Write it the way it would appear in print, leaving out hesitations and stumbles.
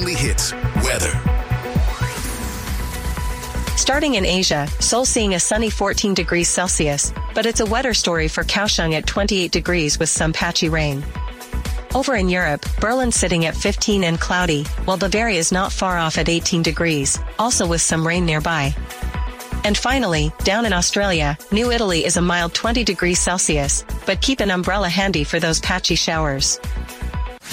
Weekly Hits weather. Starting in Asia, Seoul seeing a sunny 14 degrees Celsius, but it's a wetter story for Kaohsiung at 28 degrees with some patchy rain. Over in Europe, Berlin sitting at 15 and cloudy, while Bavaria is not far off at 18 degrees, also with some rain nearby. And finally, down in Australia, New Italy is a mild 20 degrees Celsius, but keep an umbrella handy for those patchy showers.